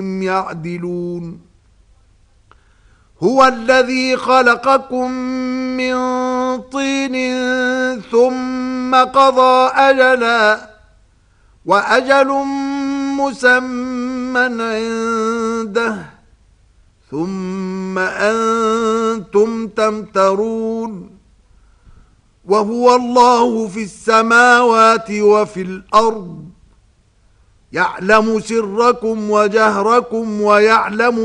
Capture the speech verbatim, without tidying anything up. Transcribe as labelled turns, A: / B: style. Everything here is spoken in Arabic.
A: يعدلون هو الذي خلقكم من طين ثم قضى أجلا وأجل مسمى عنده ثم أنتم تمترون وهو الله في السماوات وفي الأرض يعلم سركم وجهركم ويعلم